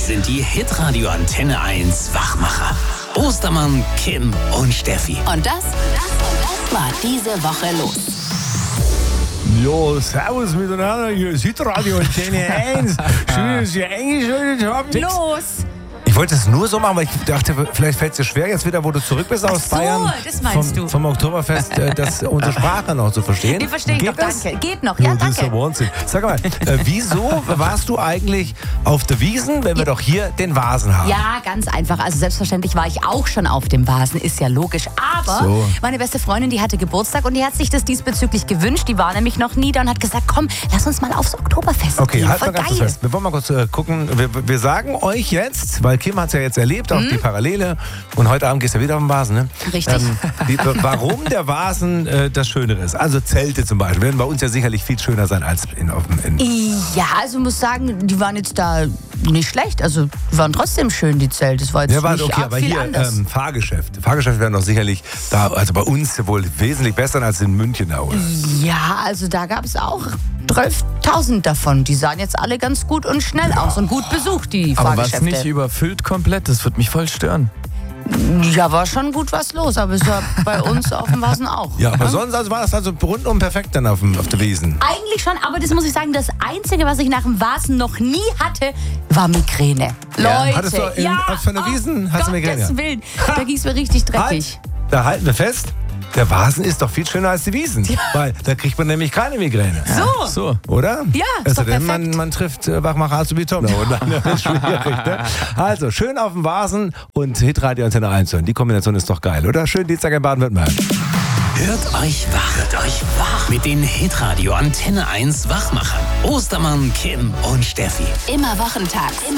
sind die Hitradio Antenne 1 Wachmacher. Ostermann, Kim und Steffi. Und das war diese Woche los. Jo, servus miteinander, hier ist Hitradio Antenne 1. Schön, dass ihr eingeschaltet habt. Los! Ich wollte es nur so machen, weil ich dachte, vielleicht fällt es dir schwer, jetzt wieder, wo du zurück bist aus so, Bayern. das meinst du. Vom Oktoberfest, unsere Sprache noch zu verstehen. Die verstehe ich Geht noch, das? danke. Geht noch, ja, Das ist danke. der Wahnsinn. Sag mal, wieso warst du eigentlich auf der Wiesn, wenn wir doch hier den Vasen haben? Ja, ganz einfach. Also selbstverständlich war ich auch schon auf dem Vasen, ist ja logisch. Aber So. meine beste Freundin, die hatte Geburtstag und die hat sich das diesbezüglich gewünscht. Die war nämlich noch nie da und hat gesagt, komm, lass uns mal aufs Oktoberfest Okay, gehen. halt mal Voll ganz kurz geil. fest. Wir wollen mal kurz gucken. Wir sagen euch jetzt, weil Kim hat es ja jetzt erlebt, auch die Parallele. Und heute Abend gehst du ja wieder auf den Vasen, ne? Richtig. Warum der Vasen das Schönere ist. Also Zelte zum Beispiel werden bei uns ja sicherlich viel schöner sein als in Ja, also muss sagen, die waren jetzt da nicht schlecht. Also die waren trotzdem schön, die Zelte. Es war jetzt Ja, war nicht okay, arg aber viel hier anders. Fahrgeschäft. Fahrgeschäft werden doch sicherlich da, also bei uns wohl wesentlich besser als in München da, oder? Ja, also da gab es auch 12.000 davon. Die sahen jetzt alle ganz gut und schnell aus und gut besucht, die Aber was Fahrgeschäfte. nicht überfüllt komplett, das wird mich voll stören. Ja, war schon gut was los, aber es war bei uns auf dem Vasen auch. Ja, aber ne? sonst also war das also rundum perfekt dann auf der Wiesn. Eigentlich schon, aber das muss ich sagen, das Einzige, was ich nach dem Vasen noch nie hatte, war Migräne. Ja. Leute, Hattest du auf einer Wiesn hast du Migräne? Gottes Willen, da ging es mir richtig dreckig. Halt, da halten wir fest. Der Vasen ist doch viel schöner als die Wiesn, weil da kriegt man nämlich keine Migräne. So. Oder? Ja, ist also doch denn perfekt. man trifft Wachmacher Azubi-Tom. Und dann ist es schwierig, ne? Also, schön auf dem Vasen und Hitradio Antenne 1 hören. Die Kombination ist doch geil, oder? Schön Dienstag in Baden-Württemberg. Hört euch wach mit den Hitradio Antenne 1 Wachmachern. Ostermann, Kim und Steffi. Immer wochentags.